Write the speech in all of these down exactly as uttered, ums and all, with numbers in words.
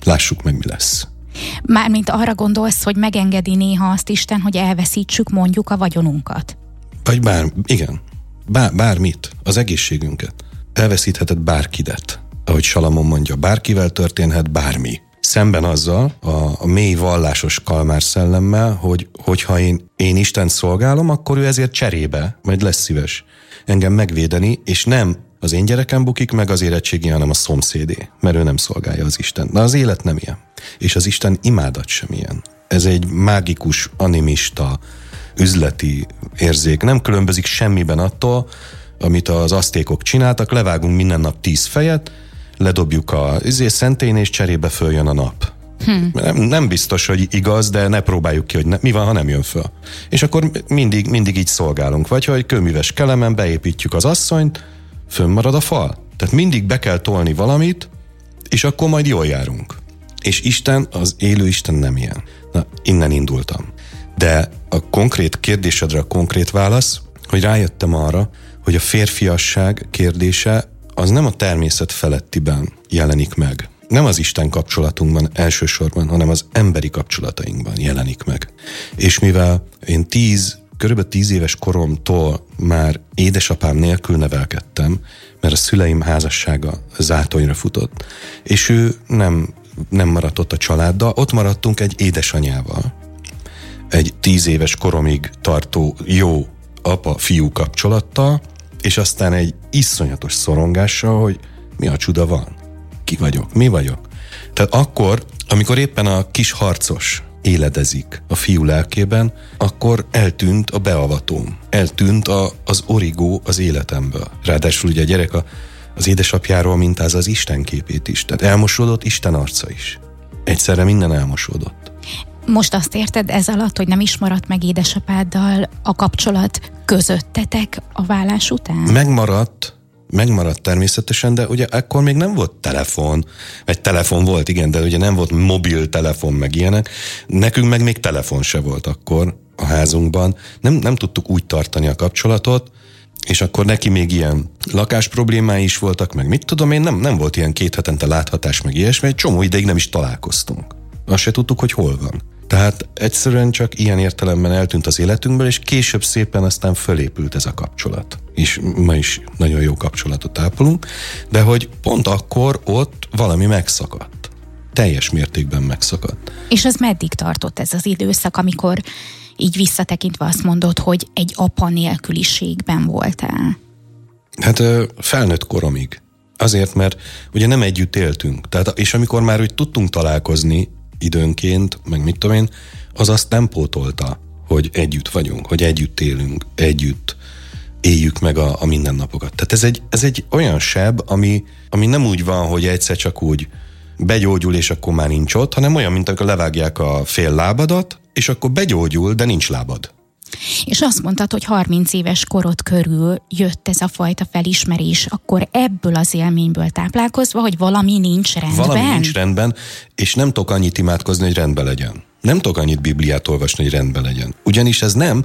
Lássuk meg, mi lesz. Mármint arra gondolsz, hogy megengedi néha azt Isten, hogy elveszítsük mondjuk a vagyonunkat? Vagy bár, igen, bár, bármit, az egészségünket. Elveszítheted bárkidet. Ahogy Salamon mondja, bárkivel történhet bármi. Szemben azzal a, a mély vallásos kalmár szellemmel, hogy hogyha én, én Istent szolgálom, akkor ő ezért cserébe, majd lesz szíves engem megvédeni, és nem az én gyerekem bukik meg az érettségi, hanem a szomszédé, mert ő nem szolgálja az Istent. De az élet nem ilyen. És az Isten imádat sem ilyen. Ez egy mágikus, animista, üzleti érzék. Nem különbözik semmiben attól, amit az aztékok csináltak, levágunk minden nap tíz fejet, ledobjuk a izé szentén, és cserébe följön a nap. Hmm. Nem, nem biztos, hogy igaz, de ne próbáljuk ki, hogy ne, mi van, ha nem jön föl. És akkor mindig, mindig így szolgálunk. Vagy ha egy kőműves kelemen beépítjük az asszonyt, fönnmarad a fal. Tehát mindig be kell tolni valamit, és akkor majd jól járunk. És Isten, az élő Isten nem ilyen. Na, innen indultam. De a konkrét kérdésedre a konkrét válasz, hogy rájöttem arra, hogy a férfiasság kérdése az nem a természet felettiben jelenik meg. Nem az Isten kapcsolatunkban elsősorban, hanem az emberi kapcsolatainkban jelenik meg. És mivel én tíz, körülbelül tíz éves koromtól már édesapám nélkül nevelkedtem, mert a szüleim házassága zátonyra futott, és ő nem, nem maradt ott a családdal, ott maradtunk egy édesanyával. Egy tíz éves koromig tartó jó apa-fiú kapcsolattal, és aztán egy iszonyatos szorongással, hogy mi a csuda van? Ki vagyok? Mi vagyok? Tehát akkor, amikor éppen a kis harcos éledezik a fiú lelkében, akkor eltűnt a beavatóm. Eltűnt a, az origó az életemből. Ráadásul ugye a gyerek a, az édesapjáról mintázza az Isten képét is. Tehát elmosódott Isten arca is. Egyszerre minden elmosódott. Most azt érted ez alatt, hogy nem is maradt meg édesapáddal a kapcsolat közöttetek a válás után? Megmaradt, megmaradt természetesen, de ugye akkor még nem volt telefon, egy telefon volt, igen, de ugye nem volt mobiltelefon, meg ilyenek. Nekünk meg még telefon se volt akkor a házunkban. Nem, nem tudtuk úgy tartani a kapcsolatot, és akkor neki még ilyen lakás problémái is voltak, meg mit tudom én, nem, nem volt ilyen két hetente láthatás, meg ilyesmi, egy csomó ideig nem is találkoztunk. Azt se tudtuk, hogy hol van. Tehát egyszerűen csak ilyen értelemben eltűnt az életünkből, és később szépen aztán fölépült ez a kapcsolat. És ma is nagyon jó kapcsolatot ápolunk, de hogy pont akkor ott valami megszakadt. Teljes mértékben megszakadt. És az meddig tartott ez az időszak, amikor így visszatekintve azt mondod, hogy egy apa nélküliségben voltál? Hát felnőtt koromig. Azért, mert ugye nem együtt éltünk. Tehát, és amikor már úgy tudtunk találkozni időnként, meg mit tudom én, az azt nem pótolta, hogy együtt vagyunk, hogy együtt élünk, együtt éljük meg a, a mindennapokat. Tehát ez egy, ez egy olyan seb, ami, ami nem úgy van, hogy egyszer csak úgy begyógyul, és akkor már nincs ott, hanem olyan, mint amikor levágják a fél lábadat, és akkor begyógyul, de nincs lábad. És azt mondtad, hogy harminc éves korod körül jött ez a fajta felismerés, akkor ebből az élményből táplálkozva, hogy valami nincs rendben? Valami nincs rendben, és nem tudok annyit imádkozni, hogy rendben legyen. Nem tudok annyit Bibliát olvasni, hogy rendben legyen. Ugyanis ez nem,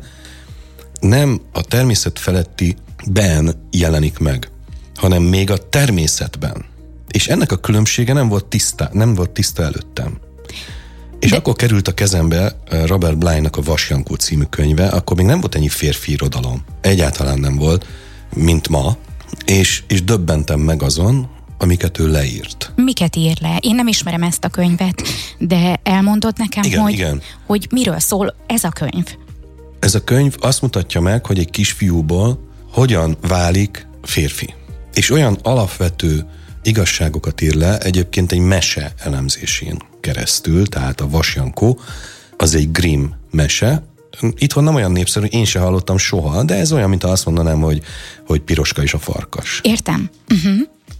nem a természet feletti ben jelenik meg, hanem még a természetben. És ennek a különbsége nem volt tiszta, nem volt tiszta előttem. És de... akkor került a kezembe Robert Bly-nak a Vasjankó című könyve, akkor még nem volt ennyi férfi irodalom. Egyáltalán nem volt, mint ma, és, és döbbentem meg azon, amiket ő leírt. Miket ír le? Én nem ismerem ezt a könyvet, de elmondod nekem, igen, hogy, igen. hogy miről szól ez a könyv? Ez a könyv azt mutatja meg, hogy egy kisfiúból hogyan válik férfi. És olyan alapvető igazságokat ír le, egyébként egy mese elemzésén keresztül, tehát a Vasjankó, az egy Grimm mese. Itthon nem olyan népszerű, én se hallottam soha, de ez olyan, mint azt mondanám, hogy, hogy Piroska és a farkas. Értem. Uh-huh.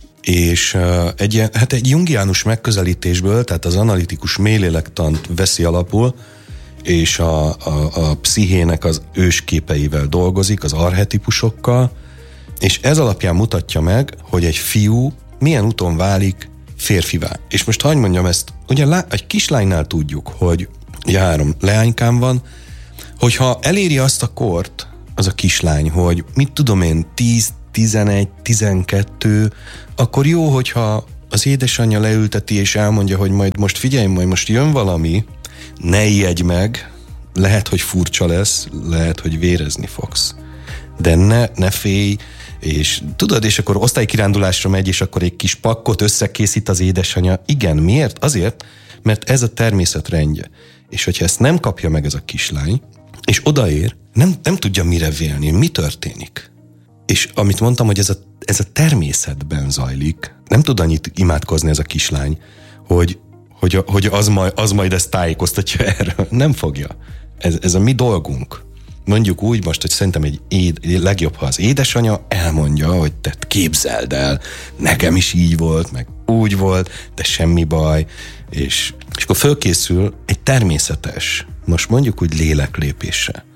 És uh, egy, hát egy jungiánus megközelítésből, tehát az analitikus mélélektant veszi alapul, és a, a, a pszichének az ősképeivel dolgozik, az archetipusokkal, és ez alapján mutatja meg, hogy egy fiú milyen úton válik férfivá. És most hadd mondjam ezt, ugye lá, egy kislánynál tudjuk, hogy ugye három leánykám van, hogyha eléri azt a kort, az a kislány, hogy mit tudom én, tíz, tizenegy, tizenkettő, akkor jó, hogyha az édesanyja leülteti és elmondja, hogy majd most figyelj, majd most jön valami, ne ijedj meg, lehet, hogy furcsa lesz, lehet, hogy vérezni fogsz. De ne, ne félj, és tudod, és akkor osztálykirándulásra megy, és akkor egy kis pakkot összekészít az édesanyja. Igen, miért? Azért, mert ez a természet rendje. És hogyha ezt nem kapja meg ez a kislány, és odaér, nem, nem tudja mire vélni, mi történik. És amit mondtam, hogy ez a, ez a természetben zajlik, nem tud annyit imádkozni ez a kislány, hogy, hogy, hogy az, majd, az majd ezt tájékoztatja erről. Nem fogja. Ez, ez a mi dolgunk. Mondjuk úgy most, hogy szerintem egy éd, legjobb, ha az édesanyja elmondja, hogy te képzeld el, nekem is így volt, meg úgy volt, de semmi baj, és, és akkor fölkészül egy természetes, most mondjuk úgy léleklépése,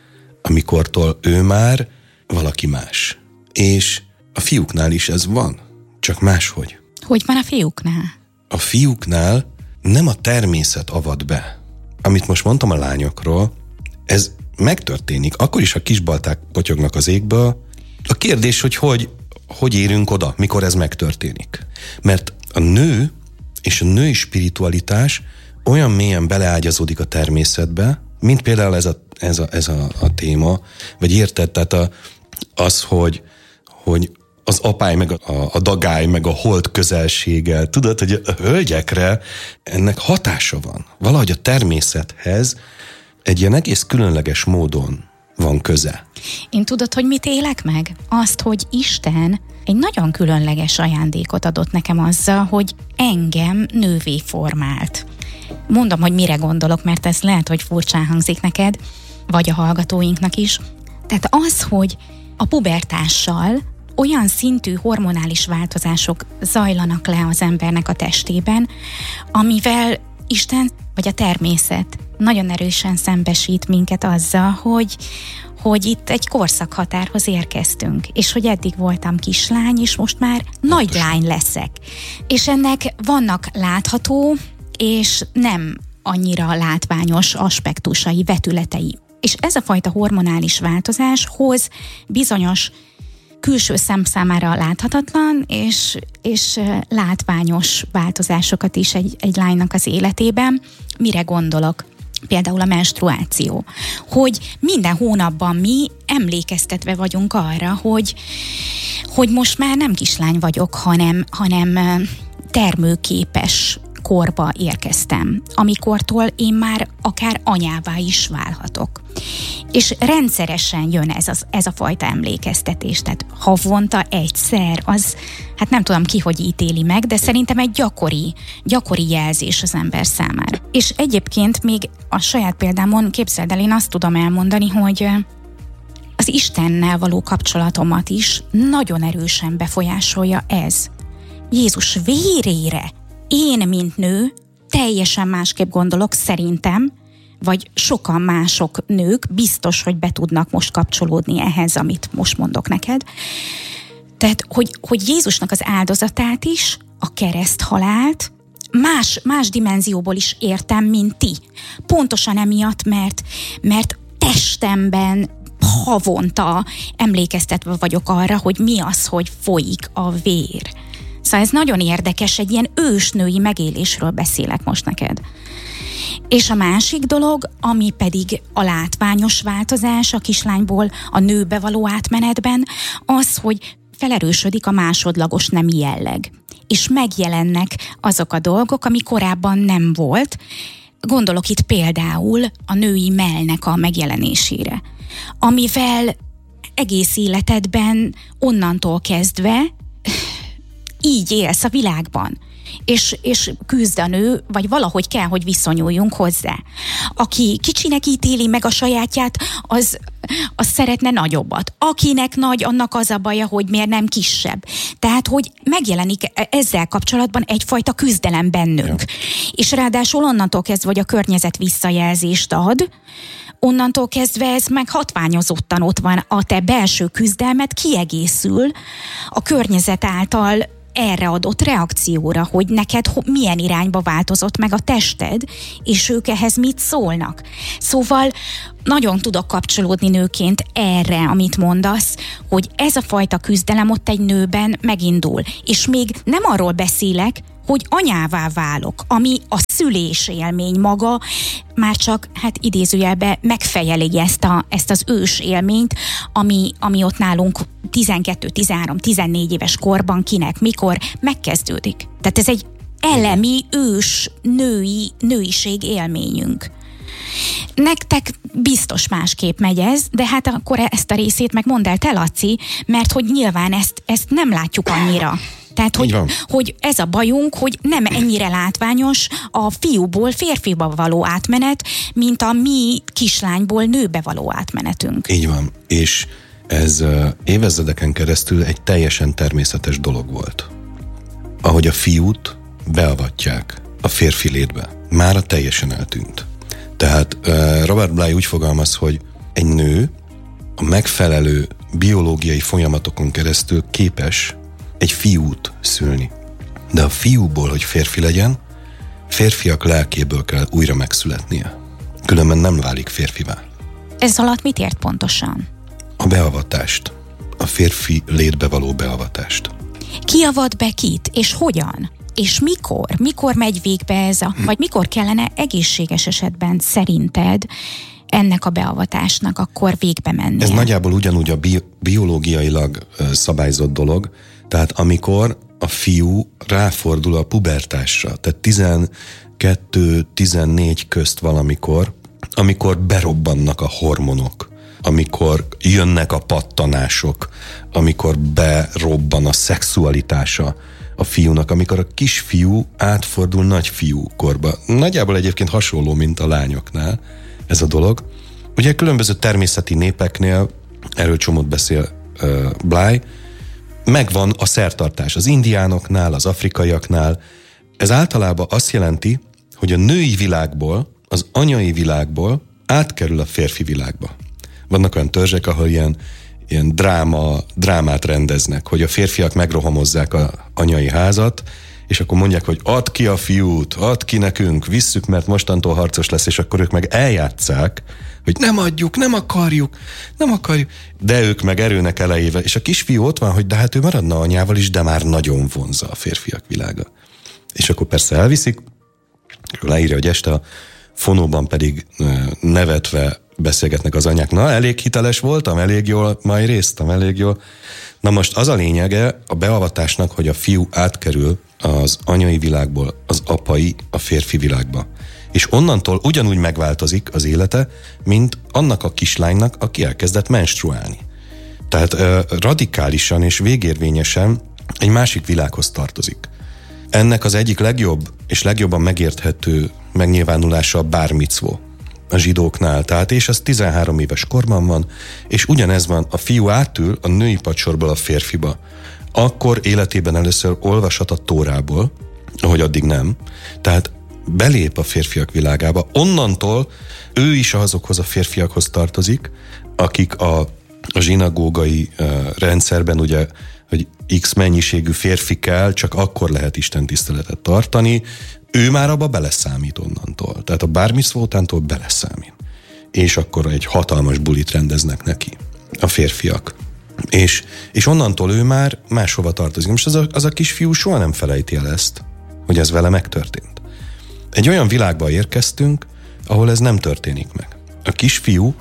amikortól ő már valaki más. És a fiúknál is ez van, csak máshogy. Hogy van a fiúknál? A fiúknál nem a természet avat be. Amit most mondtam a lányokról, ez megtörténik, akkor is, ha kisbalták potyognak az égből. A kérdés, hogy hogy, hogy érünk oda, mikor ez megtörténik. Mert a nő és a női spiritualitás olyan mélyen beleágyazódik a természetbe, mint például ez a, ez a, ez a, a téma, vagy érted, tehát a, az, hogy, hogy az apály, meg a, a dagály, meg a hold közelsége, tudod, hogy a hölgyekre ennek hatása van. Valahogy a természethez egy ilyen egész különleges módon van köze. Én tudod, hogy mit élek meg? Azt, hogy Isten egy nagyon különleges ajándékot adott nekem azzal, hogy engem nővé formált. Mondom, hogy mire gondolok, mert ez lehet, hogy furcsán hangzik neked, vagy a hallgatóinknak is. Tehát az, hogy a pubertással olyan szintű hormonális változások zajlanak le az embernek a testében, amivel Isten vagy a természet nagyon erősen szembesít minket azzal, hogy, hogy itt egy korszakhatárhoz érkeztünk, és hogy eddig voltam kislány, és most már nagy lány leszek. És ennek vannak látható, és nem annyira látványos aspektusai, vetületei. És ez a fajta hormonális változás hoz bizonyos külső szem számára láthatatlan, és, és látványos változásokat is egy, egy lánynak az életében. Mire gondolok? Például a menstruáció. Hogy minden hónapban mi emlékeztetve vagyunk arra, hogy, hogy most már nem kislány vagyok, hanem, hanem termőképes korba érkeztem, amikortól én már akár anyává is válhatok. És rendszeresen jön ez, az, ez a fajta emlékeztetés, tehát havonta egyszer, az, hát nem tudom ki, hogy ítéli meg, de szerintem egy gyakori, gyakori jelzés az ember számára. És egyébként még a saját példámon, képzeld el, én azt tudom elmondani, hogy az Istennel való kapcsolatomat is nagyon erősen befolyásolja ez. Jézus vérére én, mint nő, teljesen másképp gondolok szerintem, vagy sokan mások nők biztos, hogy be tudnak most kapcsolódni ehhez, amit most mondok neked. Tehát, hogy, hogy Jézusnak az áldozatát is, a kereszthalált más, más dimenzióból is értem, mint ti. Pontosan emiatt, mert, mert testemben havonta emlékeztetve vagyok arra, hogy mi az, hogy folyik a vér. Szóval ez nagyon érdekes, egy ilyen ősnői megélésről beszélek most neked. És a másik dolog, ami pedig a látványos változás a kislányból a nőbe való átmenetben, az, hogy felerősödik a másodlagos nemi jelleg. És megjelennek azok a dolgok, ami korábban nem volt. Gondolok itt például a női mellnek a megjelenésére, amivel egész életedben onnantól kezdve így élsz a világban, és, és küzd a nő, vagy valahogy kell, hogy viszonyuljunk hozzá. Aki kicsinek ítéli meg a sajátját, az, az szeretne nagyobbat. Akinek nagy, annak az a baja, hogy miért nem kisebb. Tehát, hogy megjelenik ezzel kapcsolatban egyfajta küzdelem bennünk. Ja. És ráadásul onnantól kezdve, hogy a környezet visszajelzést ad, onnantól kezdve ez meg hatványozottan ott van, a te belső küzdelmet kiegészül a környezet által erre adott reakcióra, hogy neked milyen irányba változott meg a tested, és ők ehhez mit szólnak. Szóval nagyon tudok kapcsolódni nőként erre, amit mondasz, hogy ez a fajta küzdelem ott egy nőben megindul. És még nem arról beszélek, hogy anyává válok, ami a szülés élmény maga, már csak, hát idézőjelben megfejeli ezt, a, ezt az ős élményt, ami, ami ott nálunk tizenkettő, tizenhárom, tizennégy éves korban kinek, mikor megkezdődik. Tehát ez egy elemi, ős, női, nőiség élményünk. Nektek biztos másképp megy ez, de hát akkor ezt a részét meg mondd el te, Laci, mert hogy nyilván ezt, ezt nem látjuk annyira. Tehát, hogy, hogy ez a bajunk, hogy nem ennyire látványos a fiúból férfiba való átmenet, mint a mi kislányból nőbe való átmenetünk. Így van, és ez évezredeken keresztül egy teljesen természetes dolog volt. Ahogy a fiút beavatják a férfi létbe, mára teljesen eltűnt. Tehát Robert Bly úgy fogalmaz, hogy egy nő a megfelelő biológiai folyamatokon keresztül képes egy fiút szülni. De a fiúból, hogy férfi legyen, férfiak lelkéből kell újra megszületnie. Különben nem válik férfivá. Ez alatt mit ért pontosan? A beavatást. A férfi létbe való beavatást. Ki avat be kit, és hogyan? És mikor? Mikor megy végbe ez a... Vagy mikor kellene egészséges esetben szerinted ennek a beavatásnak akkor végbe mennie? Ez nagyjából ugyanúgy a bi- biológiailag szabályzott dolog, tehát amikor a fiú ráfordul a pubertásra, tehát tizenkettő-tizennégy közt valamikor, amikor berobbannak a hormonok, amikor jönnek a pattanások, amikor berobban a szexualitása a fiúnak, amikor a kisfiú átfordul nagyfiú korba. Nagyjából egyébként hasonló, mint a lányoknál ez a dolog. Ugye különböző természeti népeknél, erről csomót beszél uh, Bly, megvan a szertartás az indiánoknál, az afrikaiaknál. Ez általában azt jelenti, hogy a női világból, az anyai világból átkerül a férfi világba. Vannak olyan törzsek, ahol ilyen, ilyen dráma, drámát rendeznek, hogy a férfiak megrohamozzák az anyai házat, és akkor mondják, hogy add ki a fiút, add ki nekünk, visszük, mert mostantól harcos lesz, és akkor ők meg eljátsszák, hogy nem adjuk, nem akarjuk, nem akarjuk, de ők meg erőnek elejével, és a kisfiú ott van, hogy de hát ő maradna anyával is, de már nagyon vonzza a férfiak világa. És akkor persze elviszik, leírja, hogy este a fonóban pedig nevetve beszélgetnek az anyák. Na, elég hiteles voltam, elég jól majd résztem, elég jól. Na most az a lényege a beavatásnak, hogy a fiú átkerül az anyai világból az apai, a férfi világba. És onnantól ugyanúgy megváltozik az élete, mint annak a kislánynak, aki elkezdett menstruálni. Tehát ö, radikálisan és végérvényesen egy másik világhoz tartozik. Ennek az egyik legjobb és legjobban megérthető megnyilvánulása a bár micvó a zsidóknál. Tehát, és az tizenhárom éves korban van, és ugyanez van, a fiú átül a női padsorból a férfiba. Akkor életében először olvashat a Tórából, ahogy addig nem. Tehát belép a férfiak világába. Onnantól ő is azokhoz a férfiakhoz tartozik, akik a, a zsinagógai uh, rendszerben ugye, hogy X mennyiségű férfi kell, csak akkor lehet Isten tiszteletet tartani. Ő már abba beleszámít onnantól. Tehát a bár micvótántól beleszámít. És akkor egy hatalmas bulit rendeznek neki a férfiak. És, és onnantól ő már máshova tartozik. Most az a, az a kisfiú soha nem felejti el ezt, hogy ez vele megtörtént. Egy olyan világba érkeztünk, ahol ez nem történik meg. A kisfiú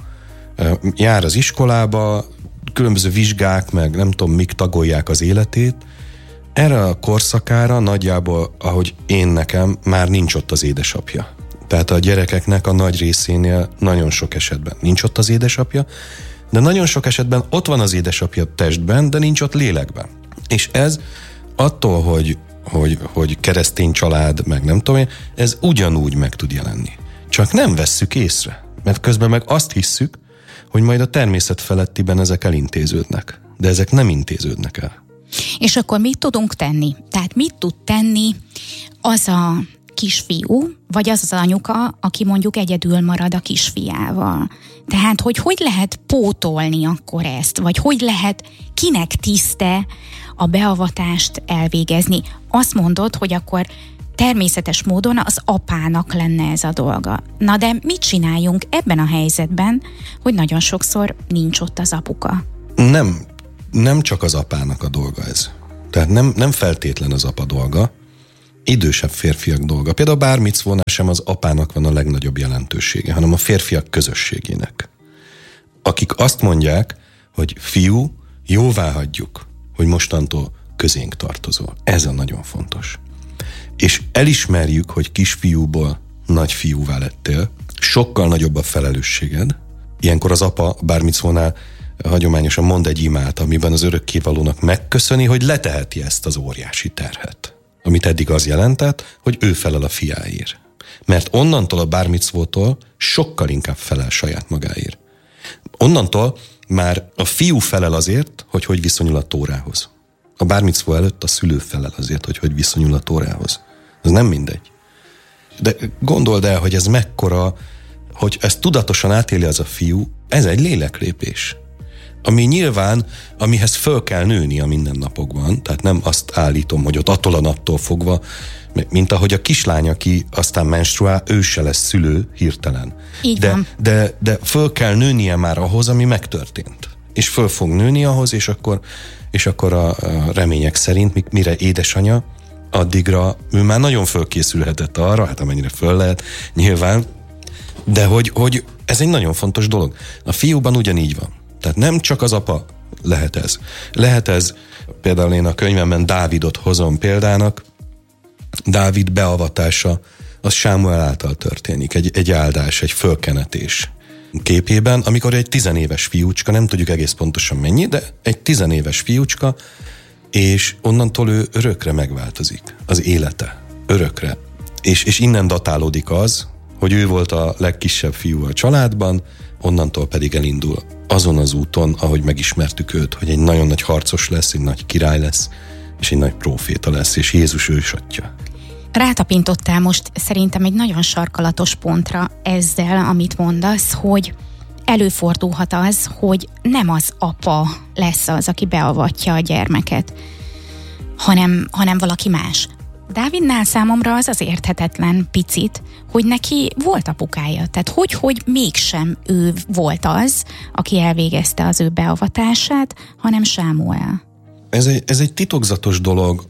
jár az iskolába, különböző vizsgák, meg nem tudom, mik tagolják az életét. Erre a korszakára nagyjából, ahogy én nekem, már nincs ott az édesapja. Tehát a gyerekeknek a nagy részénél nagyon sok esetben nincs ott az édesapja, de nagyon sok esetben ott van az édesapja testben, de nincs ott lélekben. És ez attól, hogy, hogy, hogy keresztény család, meg nem tudom én, ez ugyanúgy meg tud jelenni. Csak nem vesszük észre, mert közben meg azt hisszük, hogy majd a természet felettiben ezek elintéződnek. De ezek nem intéződnek el. És akkor mit tudunk tenni? Tehát mit tud tenni az a kisfiú, vagy az az anyuka, aki mondjuk egyedül marad a kisfiával. Tehát, hogy hogy lehet pótolni akkor ezt, vagy hogy lehet, kinek tiszte a beavatást elvégezni. Azt mondod, hogy akkor természetes módon az apának lenne ez a dolga. Na de mit csináljunk ebben a helyzetben, hogy nagyon sokszor nincs ott az apuka? Nem, nem csak az apának a dolga ez. Tehát nem, nem feltétlen az apa dolga, idősebb férfiak dolga. Például a bár micvónál sem az apának van a legnagyobb jelentősége, hanem a férfiak közösségének. Akik azt mondják, hogy fiú, jóvá hagyjuk, hogy mostantól közénk tartozol. Ez a nagyon fontos. És elismerjük, hogy kisfiúból nagyfiúvá lettél, sokkal nagyobb a felelősséged. Ilyenkor az apa bár micvónál hagyományosan mond egy imát, amiben az örökkévalónak megköszöni, hogy leteheti ezt az óriási terhet. Amit eddig az jelentett, hogy ő felel a fiáért. Mert onnantól a bár micvótól sokkal inkább felel saját magáért. Onnantól már a fiú felel azért, hogy hogy viszonyul a Tórához. A bár micvó előtt a szülő felel azért, hogy hogy viszonyul a Tórához. Ez nem mindegy. De gondold el, hogy ez mekkora, hogy ezt tudatosan átéli az a fiú, ez egy léleklépés. Ami nyilván, amihez föl kell nőni a mindennapokban, tehát nem azt állítom, hogy ott attól a naptól fogva, mint ahogy a kislány, aki aztán menstruál, ő se lesz szülő hirtelen. Így de, van. de, de föl kell nőnie már ahhoz, ami megtörtént. És föl fog nőni ahhoz, és akkor, és akkor a, a remények szerint, mire édesanyja, addigra ő már nagyon fölkészülhetett arra, hát amennyire föl lehet, nyilván, de hogy, hogy ez egy nagyon fontos dolog. A fiúban ugyanígy van. Tehát nem csak az apa lehet ez. Lehet ez, például én a könyvemben Dávidot hozom példának, Dávid beavatása, az Sámuel által történik. Egy, egy áldás, egy fölkenetés képében, amikor egy tizenéves fiúcska, nem tudjuk egész pontosan mennyi, de egy tizenéves fiúcska, és onnantól ő örökre megváltozik. Az élete. Örökre. És, és innen datálódik az, hogy ő volt a legkisebb fiú a családban, onnantól pedig elindul azon az úton, ahogy megismertük őt, hogy egy nagyon nagy harcos lesz, egy nagy király lesz, és egy nagy próféta lesz, és Jézus ősatja. Rátapintottál most szerintem egy nagyon sarkalatos pontra ezzel, amit mondasz, hogy előfordulhat az, hogy nem az apa lesz az, aki beavatja a gyermeket, hanem, hanem valaki más. Dávidnál számomra az az érthetetlen picit, hogy neki volt apukája. Tehát hogy, hogy mégsem ő volt az, aki elvégezte az ő beavatását, hanem Sámuel. Ez egy, ez egy titokzatos dolog.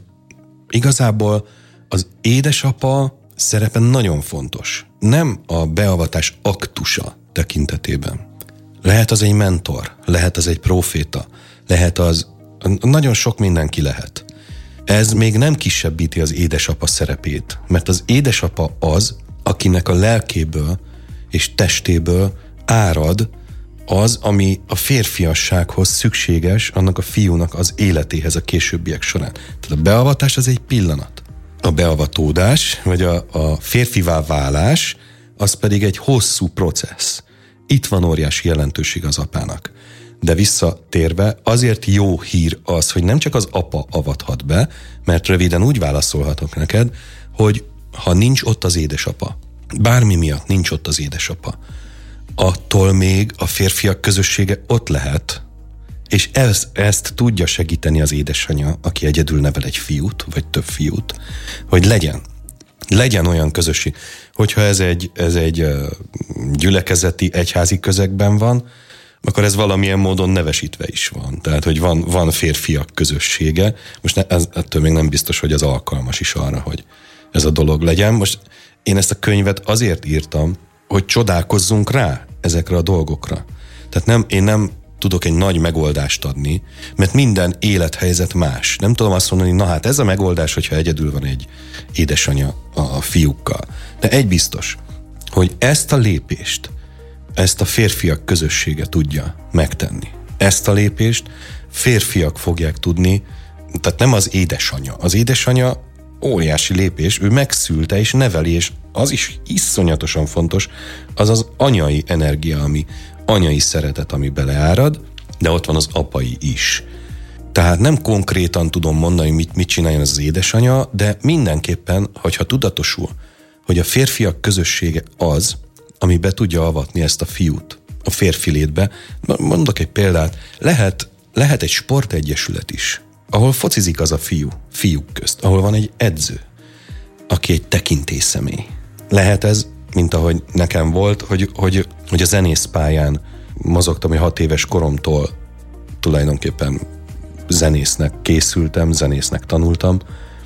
Igazából az édesapa szerepe nagyon fontos. Nem a beavatás aktusa tekintetében. Lehet az egy mentor, lehet az egy próféta, lehet az, nagyon sok mindenki lehet. Ez még nem kisebbíti az édesapa szerepét, mert az édesapa az, akinek a lelkéből és testéből árad az, ami a férfiassághoz szükséges, annak a fiúnak az életéhez a későbbiek során. Tehát a beavatás az egy pillanat. A beavatódás, vagy a, a férfivá válás, az pedig egy hosszú processz. Itt van óriási jelentőség az apának. De visszatérve, azért jó hír az, hogy nem csak az apa avathat be, mert röviden úgy válaszolhatok neked, hogy ha nincs ott az édesapa, bármi miatt nincs ott az édesapa, attól még a férfiak közössége ott lehet, és ez, ezt tudja segíteni az édesanyja, aki egyedül nevel egy fiút, vagy több fiút, hogy legyen. Legyen olyan közösség. Hogyha ez egy, ez egy gyülekezeti, egyházi közegben van, akkor ez valamilyen módon nevesítve is van. Tehát, hogy van, van férfiak közössége. Most ne, ez, ettől még nem biztos, hogy az alkalmas is arra, hogy ez a dolog legyen. Most én ezt a könyvet azért írtam, hogy csodálkozzunk rá ezekre a dolgokra. Tehát nem, én nem tudok egy nagy megoldást adni, mert minden élethelyzet más. Nem tudom azt mondani, na hát ez a megoldás, hogyha egyedül van egy édesanyja a, a fiúkkal. De egy biztos, hogy ezt a lépést, ezt a férfiak közössége tudja megtenni. Ezt a lépést férfiak fogják tudni, tehát nem az édesanyja. Az édesanyja óriási lépés, ő megszülte és neveli, és az is iszonyatosan fontos, az az anyai energia, ami anyai szeretet, ami beleárad, de ott van az apai is. Tehát nem konkrétan tudom mondani, mit, mit csináljon az édesanyja, de mindenképpen, hogyha tudatosul, hogy a férfiak közössége az, ami be tudja avatni ezt a fiút a férfi létbe. Mondok egy példát, lehet, lehet egy sportegyesület is, ahol focizik az a fiú, fiúk közt, ahol van egy edző, aki egy tekintélyszemély. Lehet ez, mint ahogy nekem volt, hogy, hogy, hogy a zenészpályán mozogtam, hogy hat éves koromtól tulajdonképpen zenésznek készültem, zenésznek tanultam.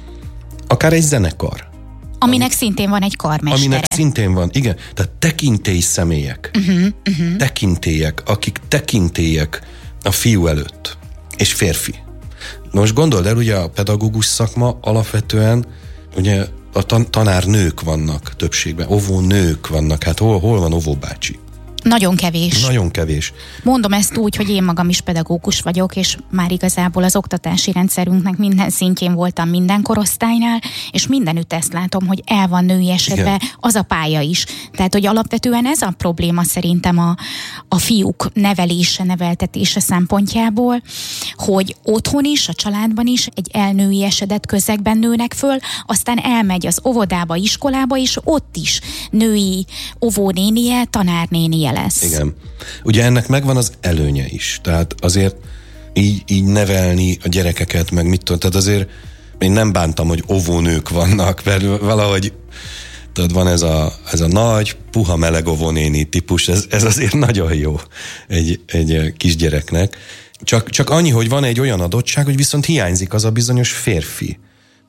Akár egy zenekar. Aminek ami, szintén van egy karmestere. Aminek szintén van, igen. Tehát tekintély személyek. Uh-huh, uh-huh. Tekintélyek, akik tekintélyek a fiú előtt. És férfi. Most gondold el, ugye a pedagógus szakma alapvetően, ugye a tan- tanárnők vannak többségben, óvónők vannak, hát hol, hol van óvóbácsi? Nagyon kevés. Nagyon kevés. Mondom ezt úgy, hogy én magam is pedagógus vagyok, és már igazából az oktatási rendszerünknek minden szintjén voltam minden korosztálynál, és mindenütt ezt látom, hogy el van női esetben az a pálya is. Tehát, hogy alapvetően ez a probléma szerintem a, a fiúk nevelése, neveltetése szempontjából, hogy otthon is, a családban is egy elnői esedett közegben nőnek föl, aztán elmegy az óvodába, iskolába, és ott is női óvónénie, tanárnénie lesz. Igen. Ugye ennek megvan az előnye is. Tehát azért így, így nevelni a gyerekeket, meg mit tudom, tehát azért én nem bántam, hogy óvónők vannak, mert valahogy tudod, van ez a, ez a nagy, puha meleg óvónéni típus, ez, ez azért nagyon jó egy, egy kisgyereknek. Csak, csak annyi, hogy van egy olyan adottság, hogy viszont hiányzik az a bizonyos férfi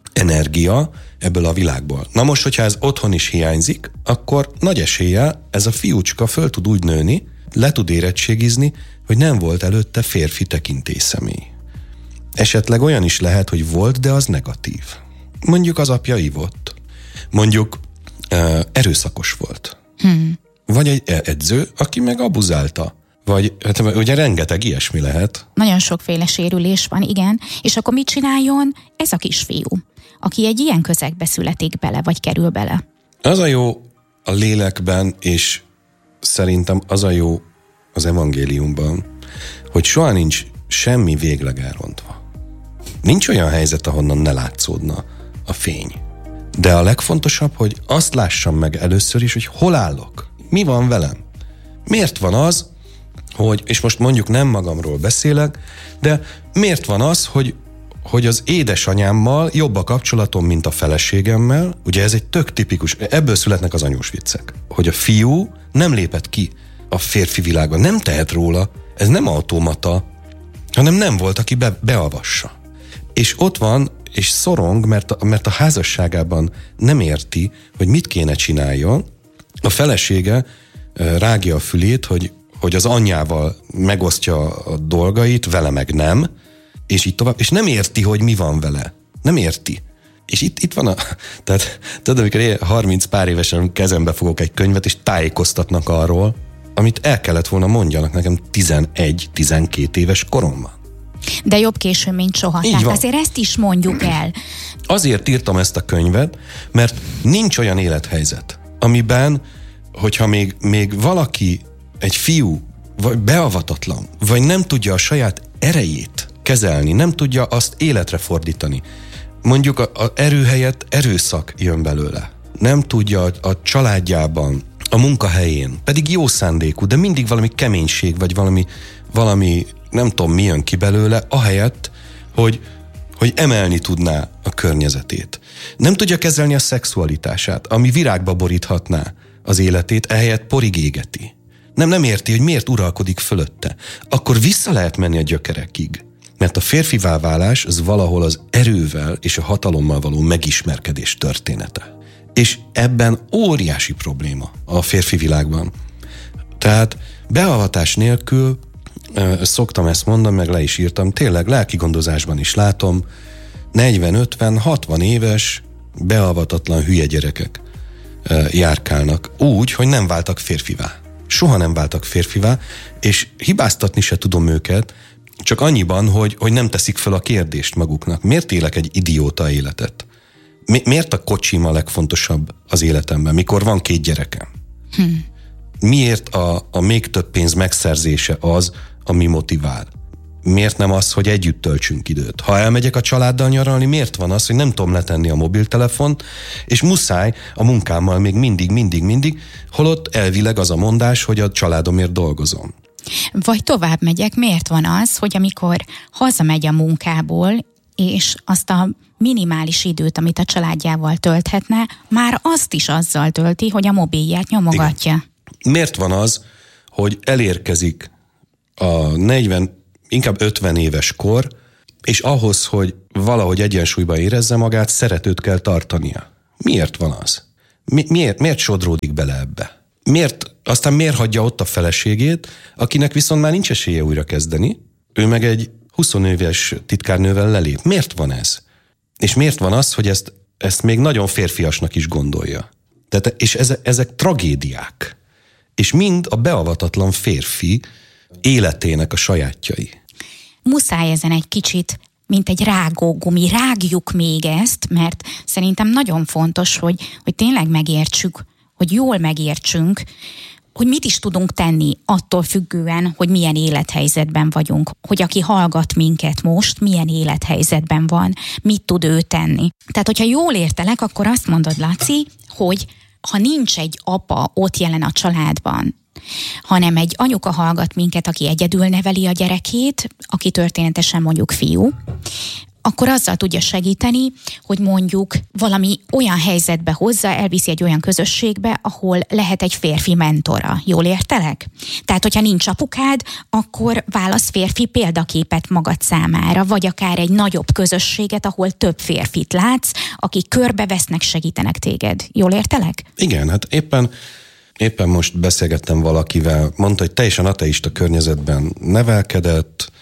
energia ebből a világból. Na most, hogyha ez otthon is hiányzik, akkor nagy eséllyel ez a fiúcska föl tud úgy nőni, le tud érettségizni, hogy nem volt előtte férfi tekintélyszemély. Esetleg olyan is lehet, hogy volt, de az negatív. Mondjuk az apja ivott. Mondjuk uh, erőszakos volt. Hmm. Vagy egy edző, aki meg abuzálta. Vagy hát ugye rengeteg ilyesmi lehet. Nagyon sokféle sérülés van, igen. És akkor mit csináljon ez a kisfiú, aki egy ilyen közegbe születik bele, vagy kerül bele? Az a jó a lélekben, és szerintem az a jó az evangéliumban, hogy soha nincs semmi végleg elrontva. Nincs olyan helyzet, ahonnan ne látszódna a fény. De a legfontosabb, hogy azt lássam meg először is, hogy hol állok. Mi van velem? Miért van az, hogy, és most mondjuk nem magamról beszélek, de miért van az, hogy, hogy az édesanyámmal jobb a kapcsolatom, mint a feleségemmel? Ugye ez egy tök tipikus, ebből születnek az anyós viccek. Hogy a fiú nem lépett ki a férfi világba, nem tehet róla, ez nem automata, hanem nem volt, aki be, beavassa. És ott van, és szorong, mert a, mert a házasságában nem érti, hogy mit kéne csináljon. A felesége rágja a fülét, hogy hogy az anyjával megosztja a dolgait, vele meg nem, és így tovább, és nem érti, hogy mi van vele. Nem érti. És itt, itt van a... Tehát, tudod, amikor én harminc pár évesen kezembe fogok egy könyvet, és tájékoztatnak arról, amit el kellett volna mondjanak nekem tizenegy-tizenkét éves koromban. De jobb későn, mint soha. Így Tehát van. Azért ezt is mondjuk el. Azért írtam ezt a könyvet, mert nincs olyan élethelyzet, amiben, hogyha még, még valaki egy fiú, vagy beavatatlan, vagy nem tudja a saját erejét kezelni, nem tudja azt életre fordítani. Mondjuk a, a erő helyett erőszak jön belőle. Nem tudja a, a családjában, a munkahelyén, pedig jó szándékú, de mindig valami keménység, vagy valami, valami nem tudom mi jön ki belőle, ahelyett, hogy, hogy emelni tudná a környezetét. Nem tudja kezelni a szexualitását, ami virágba boríthatná az életét, ehelyett porig égeti. Nem, nem érti, hogy miért uralkodik fölötte. Akkor vissza lehet menni a gyökerekig. Mert a férfivá válás az valahol az erővel és a hatalommal való megismerkedés története. És ebben óriási probléma a férfi világban. Tehát beavatás nélkül, szoktam ezt mondani, meg le is írtam, tényleg lelki gondozásban is látom, negyven, ötven, hatvan éves beavatatlan hülye gyerekek járkálnak úgy, hogy nem váltak férfivá. Soha nem váltak férfivá, és hibáztatni se tudom őket, csak annyiban, hogy, hogy nem teszik fel a kérdést maguknak. Miért élek egy idióta életet? Mi, miért a kocsim a legfontosabb az életemben, mikor van két gyerekem? Hm. Miért a, a még több pénz megszerzése az, ami motivál? miért nem az, hogy együtt töltsünk időt? Ha elmegyek a családdal nyaralni, miért van az, hogy nem tudom letenni a mobiltelefont, és muszáj a munkámmal még mindig, mindig, mindig, holott elvileg az a mondás, hogy a családomért dolgozom. Vagy tovább megyek, miért van az, hogy amikor hazamegy a munkából, és azt a minimális időt, amit a családjával tölthetne, már azt is azzal tölti, hogy a mobilját nyomogatja. Igen. Miért van az, hogy elérkezik a negyven, inkább ötven éves kor, és ahhoz, hogy valahogy egyensúlyban érezze magát, szeretőt kell tartania? Miért van az? Mi, miért, miért sodródik bele ebbe? Miért, aztán miért hagyja ott a feleségét, akinek viszont már nincs esélye újra kezdeni, ő meg egy húsz éves titkárnővel lelép? Miért van ez? És miért van az, hogy ezt, ezt még nagyon férfiasnak is gondolja? Tehát, és ezek, ezek tragédiák. És mind a beavatatlan férfi életének a sajátjai. Muszáj ezen egy kicsit, mint egy rágógumi, rágjuk még ezt, mert szerintem nagyon fontos, hogy, hogy tényleg megértsük, hogy jól megértsünk, hogy mit is tudunk tenni attól függően, hogy milyen élethelyzetben vagyunk, hogy aki hallgat minket most, milyen élethelyzetben van, mit tud ő tenni. Tehát, hogyha jól értelek, akkor azt mondod, Laci, hogy ha nincs egy apa ott jelen a családban, hanem egy anyuka hallgat minket, aki egyedül neveli a gyerekét, aki történetesen mondjuk fiú, akkor azzal tudja segíteni, hogy mondjuk valami olyan helyzetbe hozza, elviszi egy olyan közösségbe, ahol lehet egy férfi mentora. Jól értelek? Tehát, hogyha nincs apukád, akkor válasz férfi példaképet magad számára, vagy akár egy nagyobb közösséget, ahol több férfit látsz, akik körbevesznek, segítenek téged. Jól értelek? Igen, hát éppen Éppen most beszélgettem valakivel, mondta, hogy teljesen ateista környezetben nevelkedett,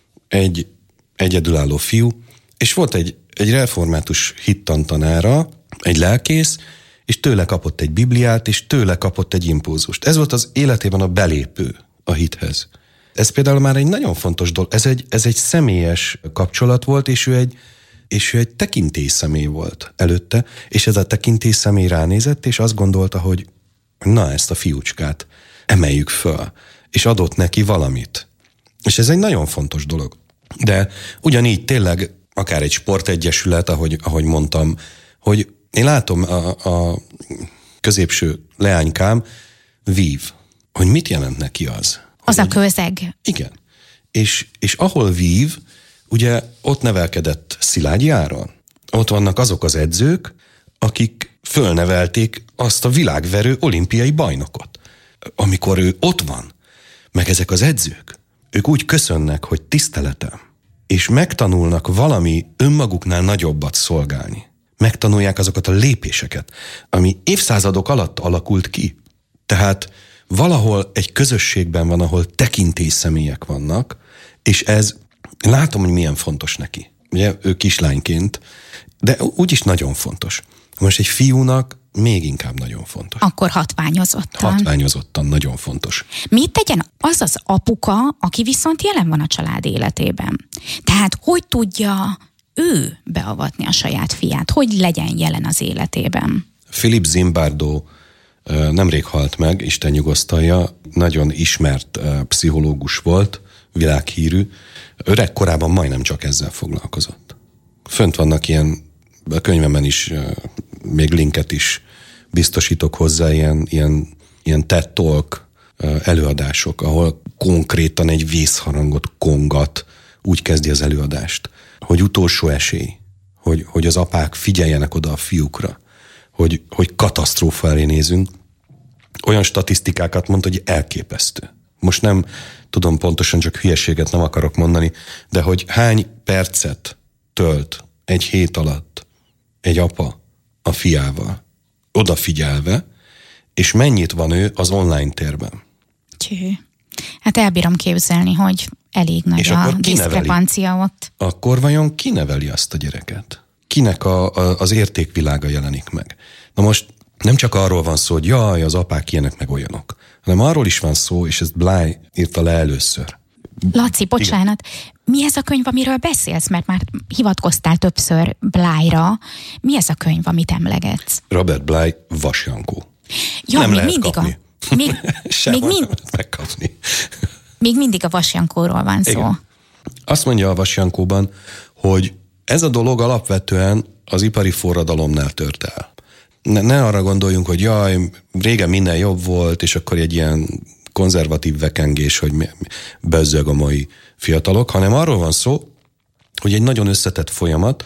egy egyedülálló fiú, és volt egy, egy református hittantanára, egy lelkész, és tőle kapott egy Bibliát, és tőle kapott egy impulzust. Ez volt az életében a belépő a hithez. Ez például már egy nagyon fontos dolog, ez egy, ez egy személyes kapcsolat volt, és ő egy, és ő egy tekintélyszemély volt előtte, és ez a tekintélyszemély ránézett, és azt gondolta, hogy na, ezt a fiúcskát emeljük föl, és adott neki valamit. És ez egy nagyon fontos dolog. De ugyanígy tényleg akár egy sportegyesület, ahogy, ahogy mondtam, hogy én látom a, a középső leánykám vív, hogy mit jelent neki az. Az a közeg. Igen. És, és ahol vív, ugye ott nevelkedett Szilágyi Áron. Ott vannak azok az edzők, akik fölnevelték azt a világverő olimpiai bajnokot. Amikor ő ott van, meg ezek az edzők, ők úgy köszönnek, hogy tiszteletem, és megtanulnak valami önmaguknál nagyobbat szolgálni. Megtanulják azokat a lépéseket, ami évszázadok alatt alakult ki. Tehát valahol egy közösségben van, ahol tekintélyszemélyek vannak, és ez, látom, hogy milyen fontos neki. Ugye ő kislányként, de úgyis nagyon fontos. Most egy fiúnak még inkább nagyon fontos. Akkor hatványozottan. Hatványozottan nagyon fontos. Mit tegyen az az apuka, aki viszont jelen van a család életében? Tehát hogy tudja ő beavatni a saját fiát? Hogy legyen jelen az életében? Philip Zimbardo nemrég halt meg, Isten nyugosztalja, nagyon ismert pszichológus volt, világhírű. Öreg korában majdnem csak ezzel foglalkozott. Fönt vannak ilyen, a könyvemben is, még linket is biztosítok hozzá, ilyen, ilyen, ilyen TED Talk előadások, ahol konkrétan egy vészharangot kongat, úgy kezdi az előadást, hogy utolsó esély, hogy, hogy az apák figyeljenek oda a fiúkra, hogy, hogy katasztrófa elé nézünk. Olyan statisztikákat mondta, hogy elképesztő. Most nem tudom pontosan, csak hülyeséget nem akarok mondani, de hogy hány percet tölt egy hét alatt egy apa a fiával, odafigyelve, és mennyit van ő az online térben. Tjű. Hát elbírom képzelni, hogy elég nagy és a diszkrepancia ott. Akkor vajon ki neveli azt a gyereket? Kinek a, a, az értékvilága jelenik meg? Na most nem csak arról van szó, hogy jaj, az apák ilyenek meg olyanok, hanem arról is van szó, és ezt Bly írta le először. Laci, bocsánat, igen. Mi ez a könyv, amiről beszélsz? Mert már hivatkoztál többször Blyra. Mi ez a könyv, amit emlegetsz? Robert Bly, Vas Jankó. Ja, nem még lehet mindig kapni. A, még, még, mind, megkapni. még mindig a Vas Jankóról van szó. Igen. Azt mondja a Vas Jankóban, hogy ez a dolog alapvetően az ipari forradalomnál tört el. Ne, ne arra gondoljunk, hogy jaj, régen minden jobb volt, és akkor egy ilyen konzervatív vekengés, hogy bezzeg a mai fiatalok, hanem arról van szó, hogy egy nagyon összetett folyamat,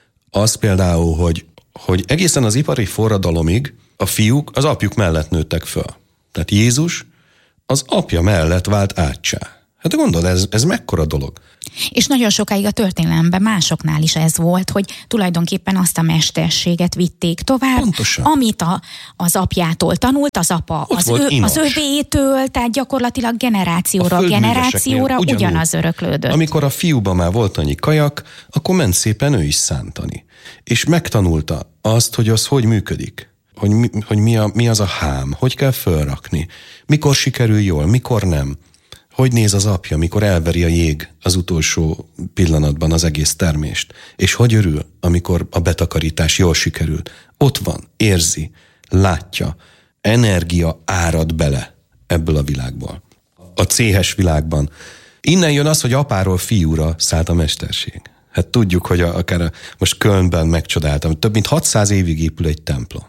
az például, hogy, hogy egészen az ipari forradalomig a fiúk az apjuk mellett nőttek föl. Tehát Jézus az apja mellett vált átcsá. Hát gondolod, ez, ez mekkora dolog? És nagyon sokáig a történelemben másoknál is ez volt, hogy tulajdonképpen azt a mesterséget vitték tovább, pontosan. Amit a, az apjától tanult, az apa az, ő, az övétől, tehát gyakorlatilag generációra generációra ugyanaz öröklődött. Amikor a fiúban már volt annyi kajak, akkor ment szépen ő is szántani. És megtanulta azt, hogy az hogy működik. Hogy, mi, hogy mi, a, mi az a hám, hogy kell fölrakni, mikor sikerül jól, mikor nem. Hogy néz az apja, mikor elveri a jég az utolsó pillanatban az egész termést, és hogy örül, amikor a betakarítás jól sikerül. Ott van, érzi, látja, energia árad bele ebből a világból. A céhes világban. Innen jön az, hogy apáról fiúra szállt a mesterség. Hát tudjuk, hogy a, akár a, most Kölnben megcsodáltam, több mint hatszáz évig épül egy templom.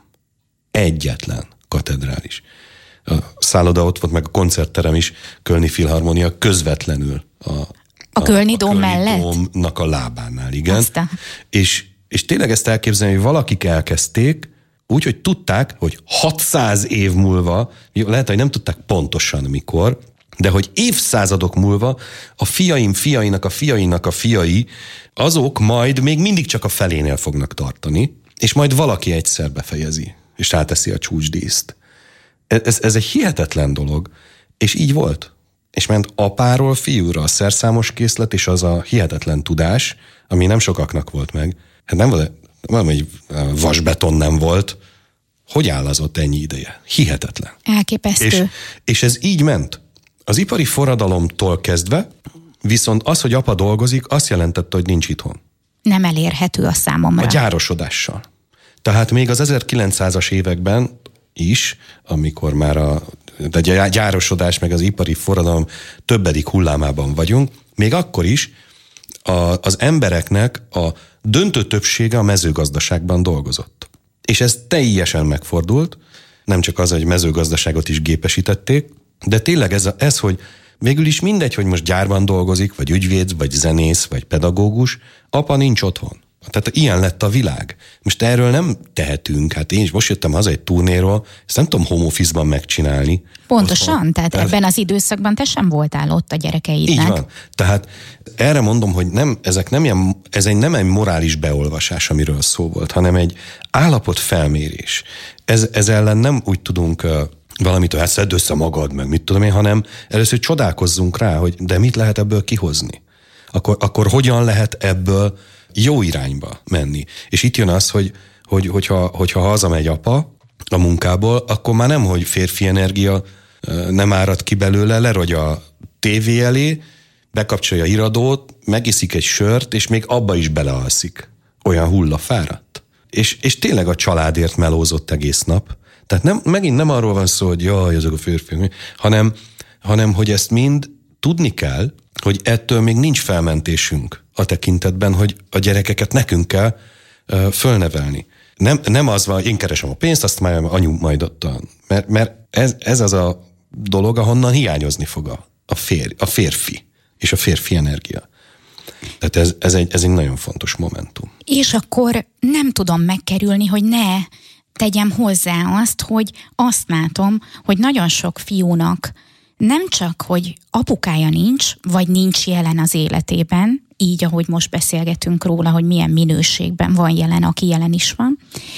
Egyetlen katedrális. A szálloda ott volt, meg a koncertterem is, Kölni Filharmonia közvetlenül a, a, a Kölni Dóm mellett? Dómnak a lábánál, igen. És, és tényleg ezt elképzelni, hogy valakik elkezdték, úgy, hogy tudták, hogy hatszáz év múlva, lehet, hogy nem tudták pontosan mikor, de hogy évszázadok múlva a fiaim fiainak a fiainak a fiai, azok majd még mindig csak a felénél fognak tartani, és majd valaki egyszer befejezi, és ráteszi a csúcsdíszt. Ez, ez egy hihetetlen dolog, és így volt. És ment apáról fiúra a szerszámos készlet, és az a hihetetlen tudás, ami nem sokaknak volt meg. Hát nem volt, nem, hogy vasbeton nem volt. Hogy áll az ott ennyi ideje? Hihetetlen. Elképesztő. És, és ez így ment. Az ipari forradalomtól kezdve, viszont az, hogy apa dolgozik, azt jelentette, hogy nincs itthon. Nem elérhető a számomra. A gyárosodással. Tehát még az ezerkilencszázas években is, amikor már a, a gyárosodás meg az ipari forradalom többedik hullámában vagyunk, még akkor is a, az embereknek a döntő többsége a mezőgazdaságban dolgozott. És ez teljesen megfordult, nem csak az, hogy mezőgazdaságot is gépesítették, de tényleg ez, a, ez, hogy végül is mindegy, hogy most gyárban dolgozik, vagy ügyvéd, vagy zenész, vagy pedagógus, apa nincs otthon. Tehát ilyen lett a világ. Most erről nem tehetünk. Hát én is most jöttem haza egy turnéról, ezt nem tudom home office-ban megcsinálni. Pontosan, otthon. tehát Ez... ebben az időszakban te sem voltál ott a gyerekeidnek. Így van. Tehát erre mondom, hogy nem, ezek nem ilyen, ez egy nem egy morális beolvasás, amiről szó volt, hanem egy állapotfelmérés. Ez, ez ellen nem úgy tudunk uh, valamit, hogy szedd össze magad, meg mit tudom én, hanem először csodálkozzunk rá, hogy de mit lehet ebből kihozni. Akkor, akkor hogyan lehet ebből jó irányba menni. És itt jön az, hogy, hogy hogyha, hogyha hazamegy apa a munkából, akkor már nem, hogy férfi energia nem árad ki belőle, lerogy a tévé elé, bekapcsolja a híradót, megiszik egy sört, és még abba is belealszik. Olyan hullafáradt. És, és tényleg a családért melózott egész nap. Tehát nem, megint nem arról van szó, hogy jaj, ezek a férfiak, hanem, hanem hogy ezt mind tudni kell, hogy ettől még nincs felmentésünk a tekintetben, hogy a gyerekeket nekünk kell uh, fölnevelni. Nem, nem az van, én keresem a pénzt, azt már anyu majd adta. Mert, mert ez, ez az a dolog, ahonnan hiányozni fog a, a, fér, a férfi és a férfi energia. Tehát ez, ez, egy, ez egy nagyon fontos momentum. És akkor nem tudom megkerülni, hogy ne tegyem hozzá azt, hogy azt látom, hogy nagyon sok fiúnak nem csak, hogy apukája nincs, vagy nincs jelen az életében, így, ahogy most beszélgetünk róla, hogy milyen minőségben van jelen, aki jelen is van,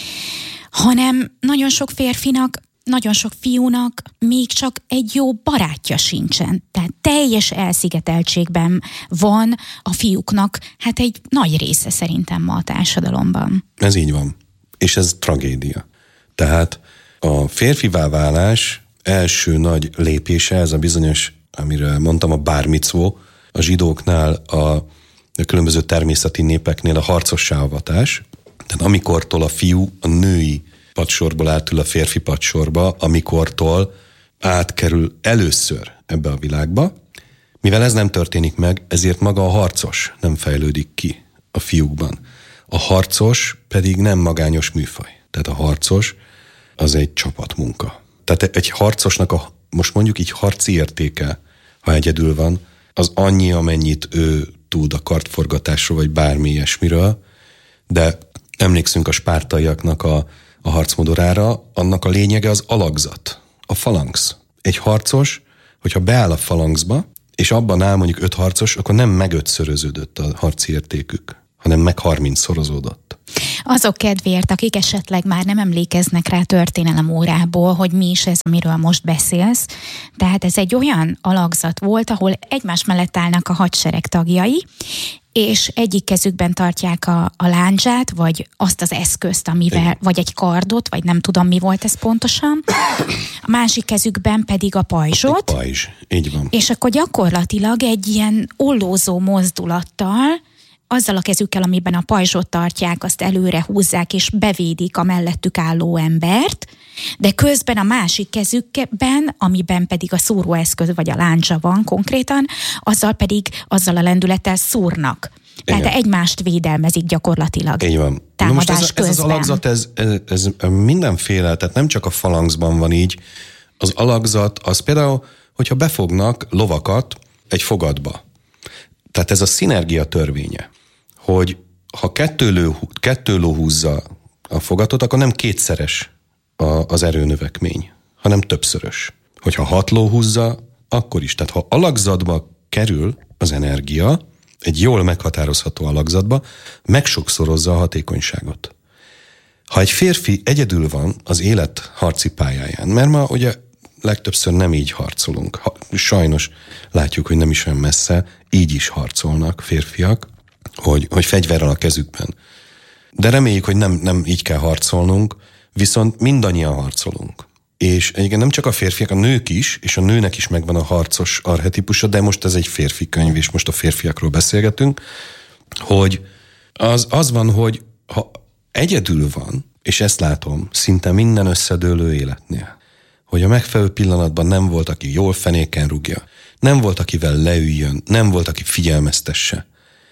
hanem nagyon sok férfinak, nagyon sok fiúnak még csak egy jó barátja sincsen. Tehát teljes elszigeteltségben van a fiúknak, hát egy nagy része szerintem ma a társadalomban. Ez így van. És ez tragédia. Tehát a férfivá válás első nagy lépése, ez a bizonyos, amiről mondtam, a bár micvó, a zsidóknál, a, a különböző természeti népeknél a harcossá avatás. Tehát amikortól a fiú a női padsorból átül a férfi padsorba, amikortól átkerül először ebbe a világba, Mivel ez nem történik meg, ezért maga a harcos nem fejlődik ki a fiúkban. A harcos pedig nem magányos műfaj. Tehát a harcos az egy csapatmunka. Tehát egy harcosnak a, most mondjuk így harci értéke, ha egyedül van, az annyi, amennyit ő tud a kardforgatásról, vagy bármi ilyesmiről, de emlékszünk a spártaiaknak a, a harcmodorára, annak a lényege az alakzat, a falanx. Egy harcos, hogyha beáll a falanxba, és abban áll mondjuk öt harcos, akkor nem megötszöröződött a harci értékük, hanem meg harmincszorozódott. Azok kedvéért, akik esetleg már nem emlékeznek rá történelem órából, hogy mi is ez, amiről most beszélsz. Tehát ez egy olyan alakzat volt, ahol egymás mellett állnak a hadsereg tagjai, és egyik kezükben tartják a, a lándzsát, vagy azt az eszközt, amivel, igen, vagy egy kardot, vagy nem tudom, mi volt ez pontosan. A másik kezükben pedig a pajzsot. Egy pajzs, így van. És akkor gyakorlatilag egy ilyen ollózó mozdulattal, azzal a kezükkel, amiben a pajzsot tartják, azt előre húzzák, és bevédik a mellettük álló embert, de közben a másik kezükben, amiben pedig a szúróeszköz vagy a láncsa van konkrétan, azzal pedig azzal a lendülettel szúrnak. Tehát igen, egymást védelmezik gyakorlatilag. Így van. Támadás most ez, közben. Ez az alakzat, ez, ez, ez mindenféle, tehát nem csak a falanxban van így. Az alakzat, az például, hogyha befognak lovakat egy fogatba. Tehát ez a szinergia törvénye, hogy ha kettő ló, kettő ló húzza a fogatot, akkor nem kétszeres a, az erőnövekmény, hanem többszörös. Hogyha hat ló húzza, akkor is. Tehát ha alakzatba kerül az energia, egy jól meghatározható alakzatba, megsokszorozza a hatékonyságot. Ha egy férfi egyedül van az élet harci pályáján, mert ma ugye legtöbbször nem így harcolunk. Ha, sajnos látjuk, hogy nem is olyan messze, így is harcolnak férfiak, hogy, hogy fegyverrel a kezükben. De reméljük, hogy nem, nem így kell harcolnunk, viszont mindannyian harcolunk. És egyébként nem csak a férfiak, a nők is, és a nőnek is megvan a harcos archetipusa, de most ez egy férfi könyv, és most a férfiakról beszélgetünk, hogy az, az van, hogy ha egyedül van, és ezt látom szinte minden összedőlő életnél, hogy a megfelelő pillanatban nem volt, aki jól fenéken rúgja, nem volt, akivel leüljön, nem volt, aki figyelmeztesse.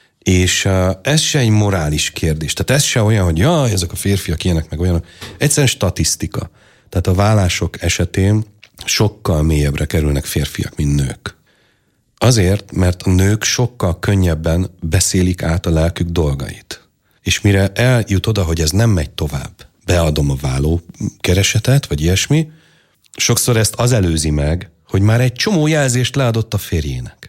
És uh, ez se egy morális kérdés. Tehát ez se olyan, hogy jaj, ezek a férfiak ilyenek, meg olyanok. Egyszerűen statisztika. Tehát a vállások esetén sokkal mélyebbre kerülnek férfiak, mint nők. Azért, mert a nők sokkal könnyebben beszélik át a lelkük dolgait. És mire eljut oda, hogy ez nem megy tovább, beadom a válló keresetet, vagy ilyesmi, sokszor ezt az előzi meg, hogy már egy csomó jelzést leadott a férjének.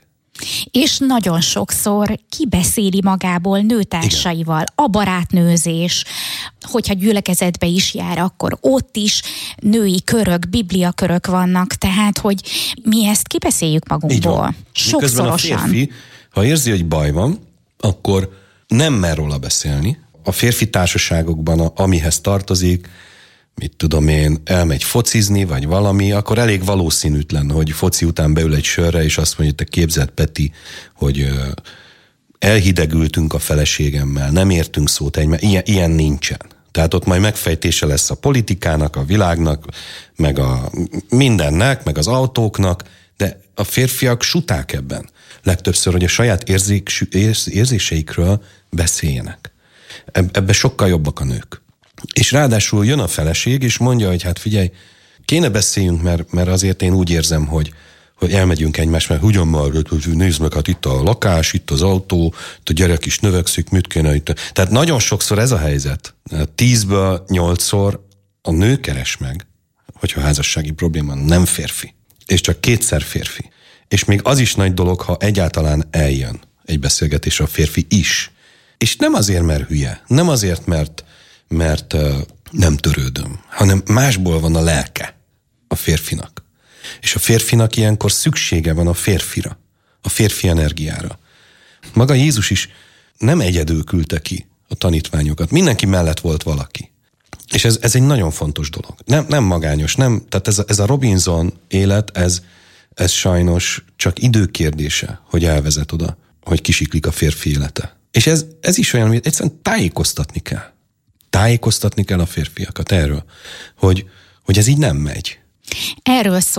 És nagyon sokszor kibeszéli magából nőtársaival. Igen. A barátnőzés, hogyha gyülekezetbe is jár, akkor ott is női körök, bibliakörök vannak, tehát, hogy mi ezt kibeszéljük magunkból. Sokszorosan. A férfi, ha érzi, hogy baj van, akkor nem mer róla beszélni. A férfi társaságokban, amihez tartozik, mit tudom én, elmegy focizni, vagy valami, akkor elég valószínűtlen, hogy foci után beül egy sörre, és azt mondja, te képzeld, Peti, hogy elhidegültünk a feleségemmel, nem értünk szót egymás, ilyen, ilyen nincsen. Tehát ott majd megfejtése lesz a politikának, a világnak, meg a mindennek, meg az autóknak, de a férfiak suták ebben. Legtöbbször, hogy a saját érzék, érzéseikről beszéljenek. Ebben sokkal jobbak a nők. És ráadásul jön a feleség, és mondja, hogy hát figyelj, kéne beszéljünk, mert, mert azért én úgy érzem, hogy, hogy elmegyünk egymás, mert ugyan már, nézd meg, hát itt a lakás, itt az autó, itt a gyerek is növekszik, mit kéne itt. Tehát nagyon sokszor ez a helyzet. Tízből nyolcszor a nő keres meg, hogyha házassági probléma nem férfi, és csak kétszer férfi. És még az is nagy dolog, ha egyáltalán eljön egy beszélgetésre a férfi is. És nem azért, mert hülye, nem azért, mert mert uh, nem törődöm, hanem másból van a lelke a férfinak. És a férfinak ilyenkor szüksége van a férfira, a férfi energiára. Maga Jézus is nem egyedül küldte ki a tanítványokat, mindenki mellett volt valaki. És ez, ez egy nagyon fontos dolog. Nem, nem magányos, nem, tehát ez a, ez a Robinson élet, ez, ez sajnos csak időkérdése, hogy elvezet oda, hogy kisiklik a férfi élete. És ez, ez is olyan, hogy egyszerűen tájékoztatni kell. Tájékoztatni kell a férfiakat erről, hogy, hogy ez így nem megy. Erről szól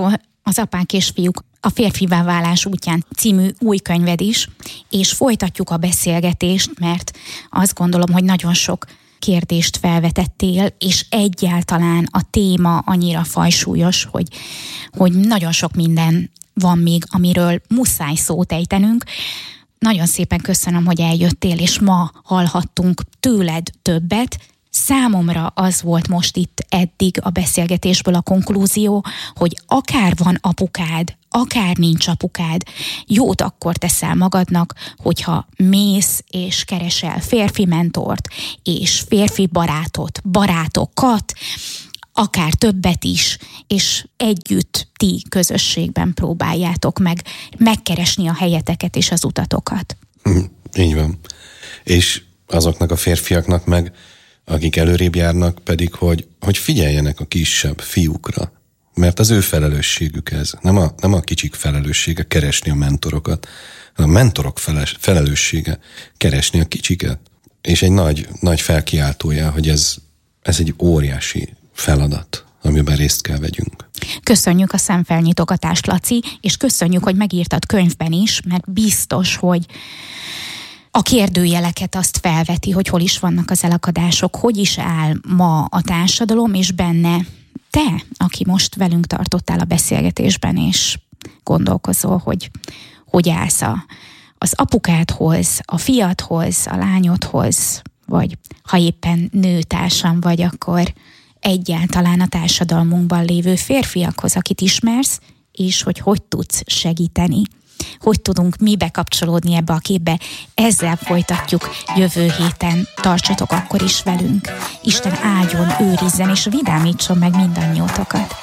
az Apák és Fiúk a férfivá válás útján című új könyved is, és folytatjuk a beszélgetést, mert azt gondolom, hogy nagyon sok kérdést felvetettél, és egyáltalán a téma annyira fajsúlyos, hogy, hogy nagyon sok minden van még, amiről muszáj szót ejtenünk. Nagyon szépen köszönöm, hogy eljöttél, és ma hallhattunk tőled többet. Számomra az volt most itt eddig a beszélgetésből a konklúzió, hogy akár van apukád, akár nincs apukád, jót akkor teszel magadnak, hogyha mész és keresel férfi mentort, és férfi barátot, barátokat, akár többet is, és együtt ti közösségben próbáljátok meg megkeresni a helyeteket és az utatokat. Így van. És azoknak a férfiaknak meg, akik előrébb járnak, pedig, hogy, hogy figyeljenek a kisebb fiúkra. Mert az ő felelősségük ez. Nem a, nem a kicsik felelőssége keresni a mentorokat, hanem a mentorok feles, felelőssége keresni a kicsiket. És egy nagy, nagy felkiáltója, hogy ez, ez egy óriási feladat, amiben részt kell vegyünk. Köszönjük a szemfelnyitogatást, Laci, és köszönjük, hogy megírtad könyvben is, mert biztos, hogy a kérdőjeleket azt felveti, hogy hol is vannak az elakadások, hogy is áll ma a társadalom, és benne te, aki most velünk tartottál a beszélgetésben, és gondolkozol, hogy hogy állsz a, az apukádhoz, a fiadhoz, a lányodhoz, vagy ha éppen nőtársam vagy, akkor egyáltalán a társadalmunkban lévő férfiakhoz, akit ismersz, és hogy hogy tudsz segíteni. Hogy tudunk mi bekapcsolódni ebbe a képbe. Ezzel folytatjuk jövő héten. Tartsatok akkor is velünk. Isten áldjon, őrizzen és vidámítson meg mindannyiótokat.